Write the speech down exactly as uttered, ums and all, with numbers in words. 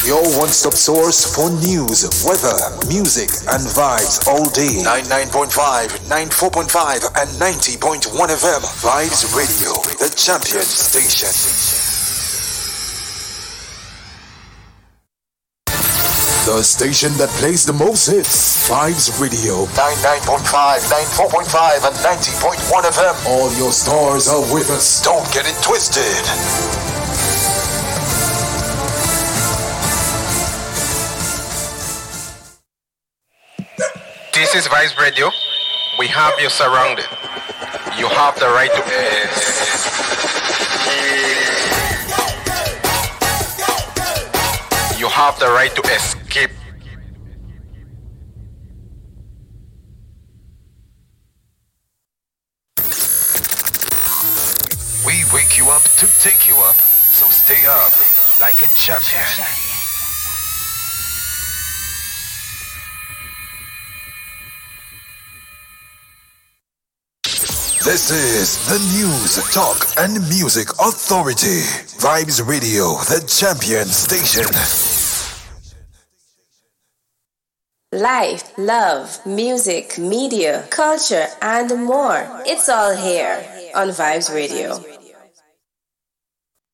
Your one-stop source for news, weather, music, and vibes all day. ninety-nine point five, ninety-four point five, and ninety point one F M. Vibes Radio, the champion station. The station that plays the most hits. Vibes Radio. ninety-nine point five, ninety-four point five, and ninety point one F M. All your stars are with us. Don't get it twisted. This is Vice Radio. We have you surrounded. You have the right to... You have the right to escape. We wake you up to take you up. So stay up like a champion. This is the News, Talk, and Music Authority. Vibes Radio, the champion station. Life, love, music, media, culture, and more. It's all here on Vibes Radio.